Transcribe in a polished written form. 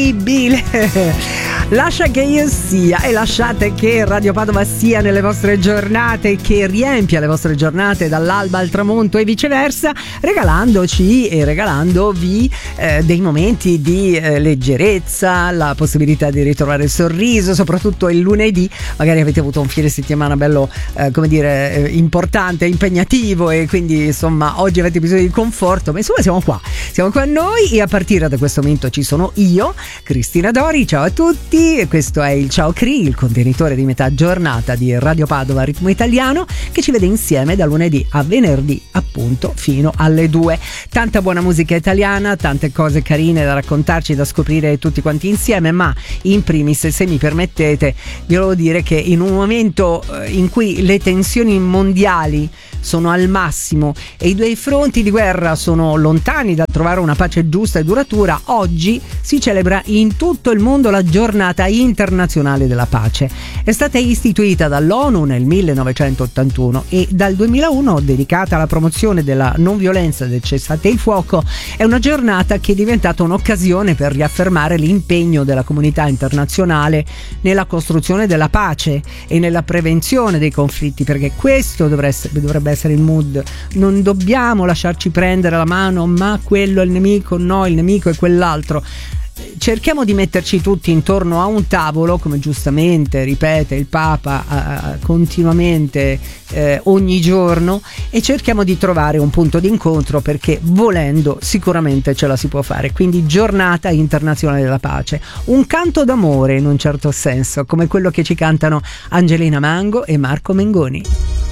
incredibile. Lascia che io sia e lasciate che Radio Padova sia nelle vostre giornate, che riempia le vostre giornate dall'alba al tramonto e viceversa, regalandoci e regalandovi dei momenti di leggerezza, la possibilità di ritrovare il sorriso, soprattutto il lunedì. Magari avete avuto un fine settimana bello importante, impegnativo, e quindi insomma oggi avete bisogno di conforto, ma insomma siamo qua noi, e a partire da questo momento ci sono io, Cristina Dori. Ciao a tutti. E questo è il Ciao Cri, il contenitore di metà giornata di Radio Padova Ritmo Italiano, che ci vede insieme da lunedì a venerdì, appunto, fino alle 2. Tanta buona musica italiana, tante cose carine da raccontarci, da scoprire tutti quanti insieme, ma in primis, se mi permettete, vi volevo dire che in un momento in cui le tensioni mondiali sono al massimo e i due fronti di guerra sono lontani da trovare una pace giusta e duratura, oggi si celebra in tutto il mondo la giornata internazionale della pace. È stata istituita dall'ONU nel 1981 e dal 2001 dedicata alla promozione della non violenza, del cessate il fuoco. È una giornata che è diventata un'occasione per riaffermare l'impegno della comunità internazionale nella costruzione della pace e nella prevenzione dei conflitti, perché questo dovrebbe essere il mood. Non dobbiamo lasciarci prendere la mano, ma quello è il nemico, no, il nemico è quell'altro. Cerchiamo di metterci tutti intorno a un tavolo, come giustamente ripete il Papa continuamente ogni giorno, e cerchiamo di trovare un punto d'incontro, perché volendo sicuramente ce la si può fare. Quindi giornata internazionale della pace, un canto d'amore in un certo senso, come quello che ci cantano Angelina Mango e Marco Mengoni.